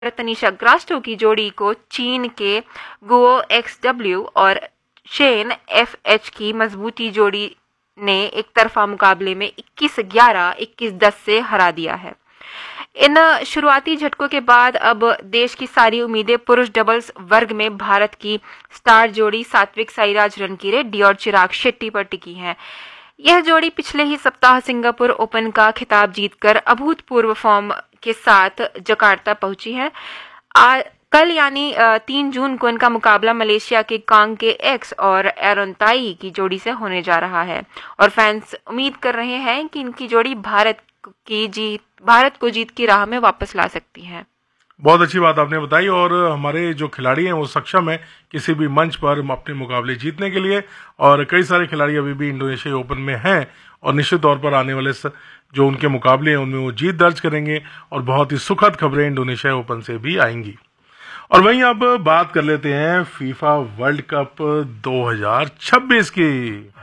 तनिषा ग्रास्टो की जोड़ी को चीन के गुओ XW और शेन FH की मजबूती जोड़ी ने एक तरफा मुकाबले में 21-11, 21-10 से हरा दिया है। इन शुरुआती झटकों के बाद अब देश की सारी उम्मीदें पुरुष डबल्स वर्ग में भारत की स्टार जोड़ी सात्विक साईराज रनकीरेड्डी और चिराग शेट्टी पर टिकी है। यह जोड़ी पिछले ही सप्ताह सिंगापुर ओपन का खिताब जीतकर अभूतपूर्व फॉर्म के साथ जकार्ता पहुंची है। कल यानी 3 जून को इनका मुकाबला मलेशिया के कांग के एक्स और एरोन ताई की जोड़ी से होने जा रहा है और फैंस उम्मीद कर रहे हैं कि इनकी जोड़ी भारत को जीत की राह में वापस ला सकती है। बहुत अच्छी बात आपने बताई और हमारे जो खिलाड़ी हैं वो सक्षम है किसी भी मंच पर अपने मुकाबले जीतने के लिए और कई सारे खिलाड़ी अभी भी इंडोनेशिया ओपन में हैं और निश्चित तौर पर आने वाले जो उनके मुकाबले हैं उनमें वो जीत दर्ज करेंगे और बहुत ही सुखद खबरें इंडोनेशिया ओपन से भी आएंगी। और वहीं अब बात कर लेते हैं फीफा वर्ल्ड कप 2026 की।